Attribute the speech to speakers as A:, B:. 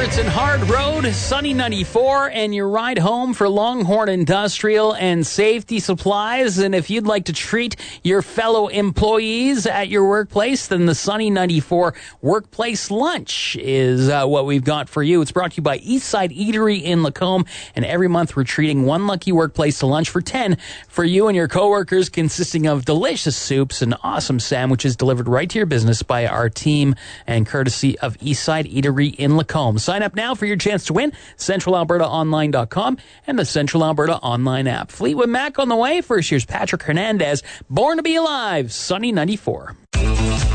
A: Roberts and Hard Road, Sunny 94, and your ride home for Longhorn Industrial and Safety Supplies. And if you'd like to treat your fellow employees at your workplace, then the Sunny 94 Workplace Lunch is what we've got for you. It's brought to you by Eastside Eatery in Lacombe, and every month we're treating one lucky workplace to lunch for 10 for you and your coworkers, consisting of delicious soups and awesome sandwiches delivered right to your business by our team and courtesy of Eastside Eatery in Lacombe. Sign up now for your chance to win. CentralAlbertaOnline.com and the Central Alberta Online app. Fleetwood Mac on the way. First, here's Patrick Hernandez, Born to Be Alive, Sunny 94.